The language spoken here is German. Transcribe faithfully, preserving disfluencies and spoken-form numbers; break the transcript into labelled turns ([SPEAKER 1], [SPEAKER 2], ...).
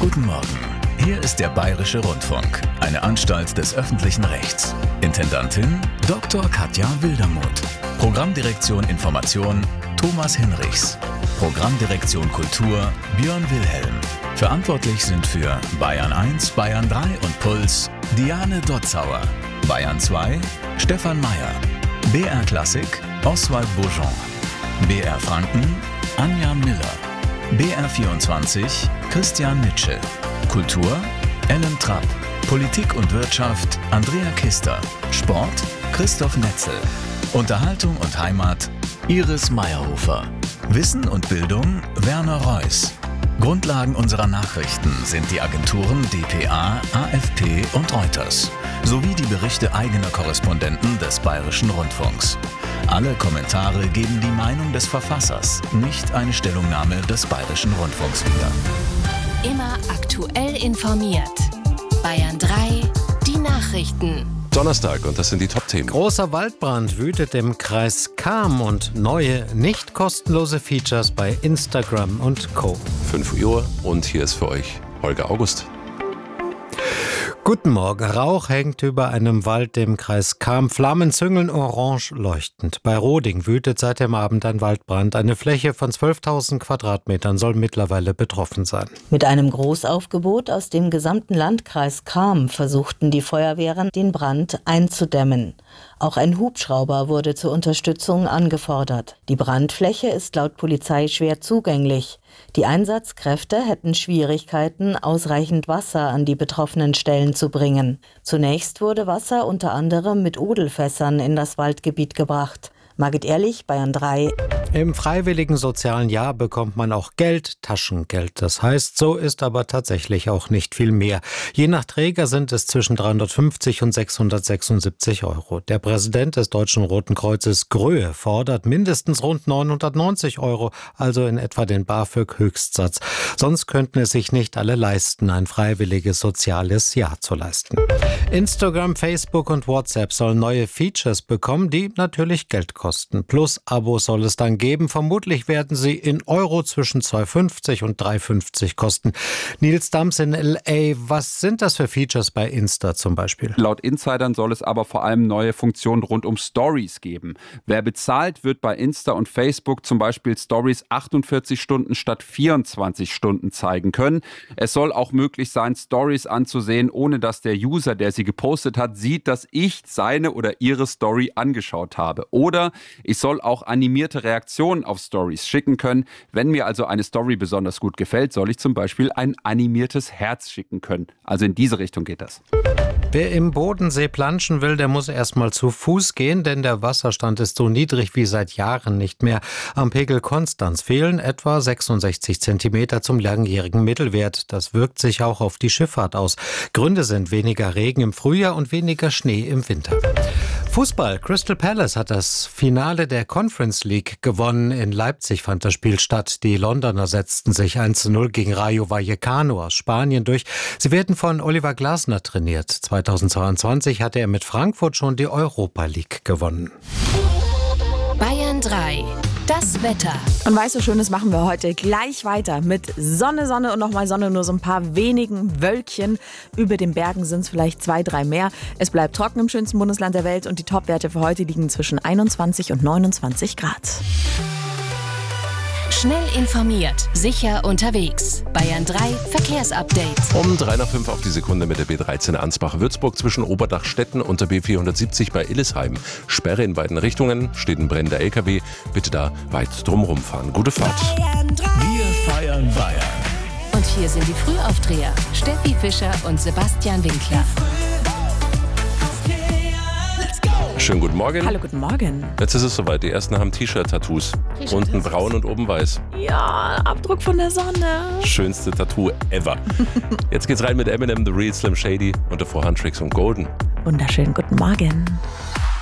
[SPEAKER 1] Guten Morgen. Hier ist der Bayerische Rundfunk, eine Anstalt des öffentlichen Rechts. Intendantin Doktor Katja Wildermuth. Programmdirektion Information Thomas Hinrichs. Programmdirektion Kultur Björn Wilhelm. Verantwortlich sind für Bayern eins, Bayern drei und Puls Diane Dotzauer. Bayern zwei Stefan Mayer. B R Klassik Oswald Bourgeon. B R Franken Anja Miller. B R vierundzwanzig Christian Nitsche. Kultur Ellen Trapp. Politik und Wirtschaft Andrea Kister. Sport Christoph Netzel. Unterhaltung und Heimat Iris Meyerhofer. Wissen und Bildung Werner Reuss. Grundlagen unserer Nachrichten sind die Agenturen D P A, A F P und Reuters sowie die Berichte eigener Korrespondenten des Bayerischen Rundfunks. Alle Kommentare geben die Meinung des Verfassers, nicht eine Stellungnahme des Bayerischen Rundfunks wider.
[SPEAKER 2] Immer aktuell informiert. Bayern drei, die Nachrichten.
[SPEAKER 3] Donnerstag und das sind die Top-Themen.
[SPEAKER 4] Großer Waldbrand wütet im Kreis Cham und neue, nicht kostenlose Features bei Instagram und Co.
[SPEAKER 3] fünf Uhr und hier ist für euch Holger August.
[SPEAKER 4] Guten Morgen. Rauch hängt über einem Wald im Kreis Cham. Flammen züngeln orange leuchtend. Bei Roding wütet seit dem Abend ein Waldbrand. Eine Fläche von zwölftausend Quadratmetern soll mittlerweile betroffen sein.
[SPEAKER 5] Mit einem Großaufgebot aus dem gesamten Landkreis Cham versuchten die Feuerwehren, den Brand einzudämmen. Auch ein Hubschrauber wurde zur Unterstützung angefordert. Die Brandfläche ist laut Polizei schwer zugänglich. Die Einsatzkräfte hätten Schwierigkeiten, ausreichend Wasser an die betroffenen Stellen zu bringen. Zunächst wurde Wasser unter anderem mit Odelfässern in das Waldgebiet gebracht. Margit Ehrlich, Bayern drei.
[SPEAKER 4] Im freiwilligen sozialen Jahr bekommt man auch Geld, Taschengeld. Das heißt, so ist aber tatsächlich auch nicht viel mehr. Je nach Träger sind es zwischen dreihundertfünfzig und sechshundertsechsundsiebzig Euro. Der Präsident des Deutschen Roten Kreuzes Gröhe fordert mindestens rund neunhundertneunzig Euro, also in etwa den BAföG-Höchstsatz. Sonst könnten es sich nicht alle leisten, ein freiwilliges soziales Jahr zu leisten. Instagram, Facebook und WhatsApp sollen neue Features bekommen, die natürlich Geld kosten. Plus-Abos soll es dann geben. Vermutlich werden sie in Euro zwischen zwei Euro fünfzig und drei Euro fünfzig kosten. Nils Dams in L A, was sind das für Features bei Insta zum Beispiel?
[SPEAKER 6] Laut Insidern soll es aber vor allem neue Funktionen rund um Stories geben. Wer bezahlt, wird bei Insta und Facebook zum Beispiel Stories achtundvierzig Stunden statt vierundzwanzig Stunden zeigen können. Es soll auch möglich sein, Stories anzusehen, ohne dass der User, der sie gepostet hat, sieht, dass ich seine oder ihre Story angeschaut habe. Oder ich soll auch animierte Reaktionen auf Stories schicken können. Wenn mir also eine Story besonders gut gefällt, soll ich zum Beispiel ein animiertes Herz schicken können. Also in diese Richtung geht das.
[SPEAKER 4] Wer im Bodensee planschen will, der muss erstmal zu Fuß gehen, denn der Wasserstand ist so niedrig wie seit Jahren nicht mehr. Am Pegel Konstanz fehlen etwa sechsundsechzig Zentimeter zum langjährigen Mittelwert. Das wirkt sich auch auf die Schifffahrt aus. Gründe sind weniger Regen im Frühjahr und weniger Schnee im Winter. Fußball. Crystal Palace hat das Finale der Conference League gewonnen. In Leipzig fand das Spiel statt. Die Londoner setzten sich eins zu null gegen Rayo Vallecano aus Spanien durch. Sie werden von Oliver Glasner trainiert. zweitausendzweiundzwanzig hatte er mit Frankfurt schon die Europa League gewonnen.
[SPEAKER 2] Bayern drei. Das Wetter.
[SPEAKER 7] Und weißt du, Schönes machen wir heute gleich weiter mit Sonne, Sonne und nochmal Sonne, nur so ein paar wenigen Wölkchen. Über den Bergen sind es vielleicht zwei, drei mehr. Es bleibt trocken im schönsten Bundesland der Welt und die Topwerte für heute liegen zwischen einundzwanzig und neunundzwanzig Grad.
[SPEAKER 2] Schnell informiert, sicher unterwegs. Bayern drei Verkehrsupdate.
[SPEAKER 3] Um drei nach fünf auf die Sekunde mit der B dreizehn Ansbach-Würzburg zwischen Oberdach-Stetten und der B vierhundertsiebzig bei Illesheim. Sperre in beiden Richtungen, steht ein brennender L K W. Bitte da weit drumherum fahren. Gute Fahrt.
[SPEAKER 1] Wir feiern Bayern.
[SPEAKER 2] Und hier sind die Frühaufdreher. Steffi Fischer und Sebastian Winkler.
[SPEAKER 3] Schönen guten Morgen.
[SPEAKER 7] Hallo, guten Morgen.
[SPEAKER 3] Jetzt ist es soweit. Die ersten haben T-Shirt-Tattoos.
[SPEAKER 7] T-Shirt
[SPEAKER 3] Unten braun und oben weiß.
[SPEAKER 7] Ja, Abdruck von der Sonne.
[SPEAKER 3] Schönste Tattoo ever. Jetzt geht's rein mit Eminem, The Real Slim Shady und davor Huntrix und Golden.
[SPEAKER 7] Wunderschönen guten Morgen.